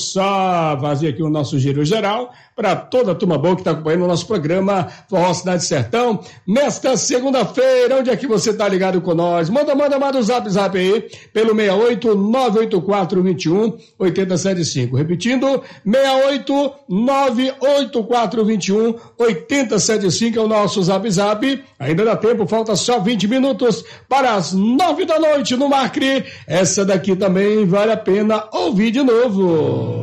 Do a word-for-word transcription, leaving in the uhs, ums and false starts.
só fazer aqui o nosso giro geral para toda a turma boa que está acompanhando o nosso programa Forró Cidade Sertão. Nesta segunda-feira, onde é que você está ligado com nós? Manda, manda, manda o zap, zap aí, pelo seis oito nove oito quatro dois um oito zero sete cinco. Repetindo, seis oito nove oito quatro dois um oito zero sete cinco é o nosso zap, zap. Ainda dá tempo, falta só vinte minutos para as nove da noite no Macri. Essa daqui também vale a pena ouvir de novo.